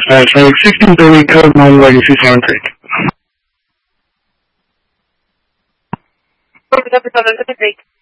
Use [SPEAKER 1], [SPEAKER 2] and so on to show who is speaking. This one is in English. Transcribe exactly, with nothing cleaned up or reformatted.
[SPEAKER 1] Uh, so sixteen Billy, code nine legacy seven three.
[SPEAKER 2] Over the seven three.